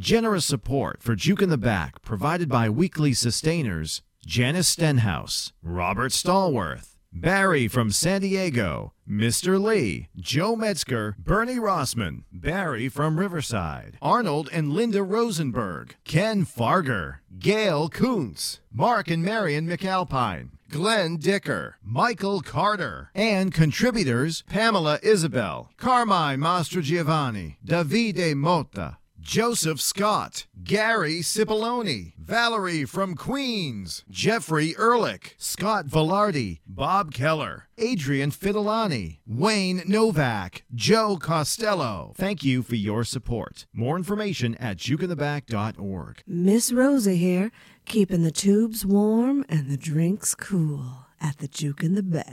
Generous support for Juke in the Back provided by weekly sustainers Janice Stenhouse, Robert Stallworth, Barry from San Diego, Mr. Lee, Joe Metzger, Bernie Rossman, Barry from Riverside, Arnold and Linda Rosenberg, Ken Farger, Gail Kuntz, Mark and Marion McAlpine, Glenn Dicker, Michael Carter, and contributors Pamela Isabel, Carmine Mastrogiovanni, Davide Motta, Joseph Scott, Gary Cipollone, Valerie from Queens, Jeffrey Ehrlich, Scott Velarde, Bob Keller, Adrian Fidolani, Wayne Novak, Joe Costello. Thank you for your support. More information at jukeintheback.org. Miss Rosa here, keeping the tubes warm and the drinks cool at the Juke in the Back.